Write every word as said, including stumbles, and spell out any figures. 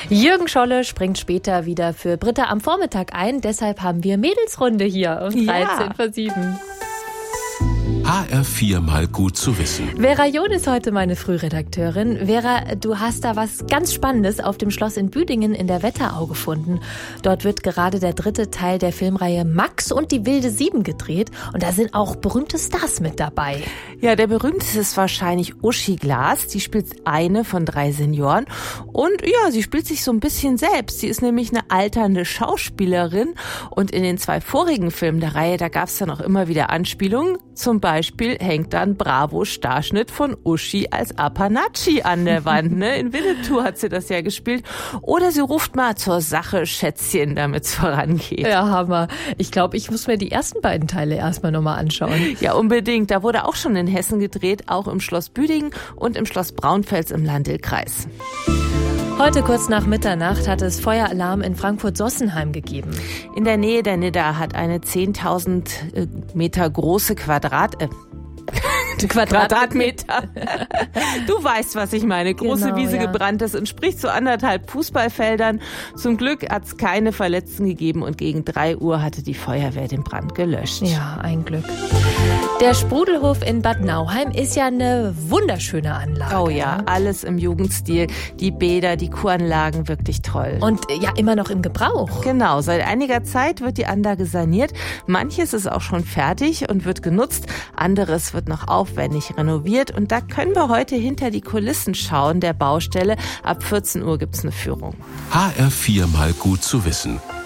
Jürgen Scholle springt später wieder für Britta am Vormittag ein. Deshalb haben wir Mädelsrunde hier um dreizehn vor sieben. H R vier mal gut zu wissen. Vera John ist heute meine Frühredakteurin. Vera, du hast da was ganz Spannendes auf dem Schloss in Büdingen in der Wetterau gefunden. Dort wird gerade der dritte Teil der Filmreihe Max und die wilde Sieben gedreht. Und da sind auch berühmte Stars mit dabei. Ja, der berühmteste ist wahrscheinlich Uschi Glas. Die spielt eine von drei Senioren. Und ja, sie spielt sich so ein bisschen selbst. Sie ist nämlich eine alternde Schauspielerin. Und in den zwei vorigen Filmen der Reihe, da gab es dann auch immer wieder Anspielungen. Zum Beispiel hängt dann Bravo-Starschnitt von Uschi als Apanacci an der Wand. Ne? In Winnetou hat sie das ja gespielt. Oder sie ruft mal zur Sache, Schätzchen, damit es vorangeht. Ja, Hammer. Ich glaube, ich muss mir die ersten beiden Teile erstmal nochmal anschauen. Ja, unbedingt. Da wurde auch schon in Hessen gedreht, auch im Schloss Büdingen und im Schloss Braunfels im Landl-Kreis. Heute kurz nach Mitternacht hat es Feueralarm in Frankfurt-Sossenheim gegeben. In der Nähe der Nidda hat eine zehntausend Meter große Quadrat... Äh, Quadratmeter. Du weißt, was ich meine. Große Genau, Wiese ja. gebrannt. Das entspricht so anderthalb Fußballfeldern. Zum Glück hat es keine Verletzten gegeben und gegen drei Uhr hatte die Feuerwehr den Brand gelöscht. Ja, ein Glück. Der Sprudelhof in Bad Nauheim ist ja eine wunderschöne Anlage. Oh ja, alles im Jugendstil. Die Bäder, die Kuranlagen, wirklich toll. Und ja, immer noch im Gebrauch. Genau, seit einiger Zeit wird die Anlage saniert. Manches ist auch schon fertig und wird genutzt. Anderes wird noch aufwendig renoviert. Und da können wir heute hinter die Kulissen schauen der Baustelle. Ab vierzehn Uhr gibt's eine Führung. H R vier mal gut zu wissen.